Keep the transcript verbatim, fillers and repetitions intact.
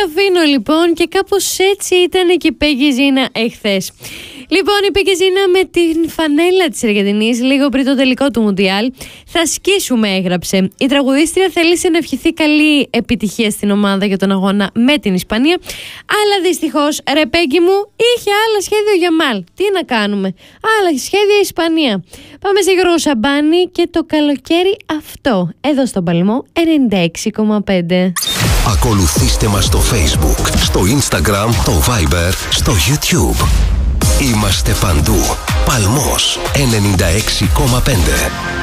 αφήνω λοιπόν και κάπως έτσι ήταν και η Πέγγι Ζήνα εχθές. Λοιπόν, η Πέγγι Ζήνα με την φανέλα της Αργεντινής λίγο πριν το τελικό του Μουντιάλ. Θα σκίσουμε, έγραψε. Η τραγουδίστρια θέλησε να ευχηθεί καλή επιτυχία στην ομάδα για τον αγώνα με την Ισπανία. Αλλά δυστυχώς, ρε Πέγγι μου, είχε άλλα σχέδιο για Μαλ. Τι να κάνουμε. Άλλα σχέδια Ισπανία. Πάμε σε Γιώργο Σαμπάνη και το καλοκαίρι αυτό. Εδώ στο Παλμό ενενήντα έξι κόμμα πέντε. Ακολουθήστε μας στο Facebook, στο Instagram, το Viber, στο YouTube. Είμαστε παντού. Παλμός ενενήντα έξι κόμμα πέντε.